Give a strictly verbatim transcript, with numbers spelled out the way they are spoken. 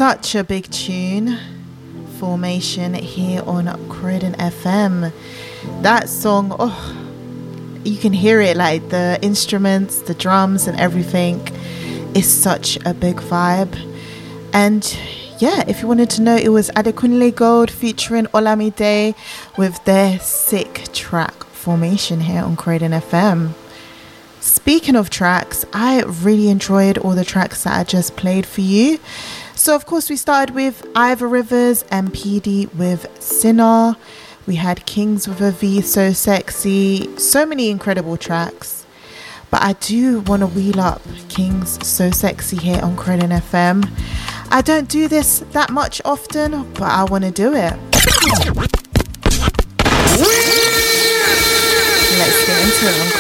Such a big tune. Formation here on Croydon F M. That song, oh, you can hear it, like the instruments, the drums and everything is such a big vibe. And yeah, if you wanted to know, it was Adekunle Gold featuring Olamide with their sick track Formation here on Croydon F M. Speaking of tracks, I really enjoyed all the tracks that I just played for you. So of course we started with Ivor Rivers and P D with Sinner. We had Kings with a V, So Sexy. So many incredible tracks. But I do want to wheel up Kings So Sexy here on Croydon F M. I don't do this that much often, but I want to do it. Let's get into it on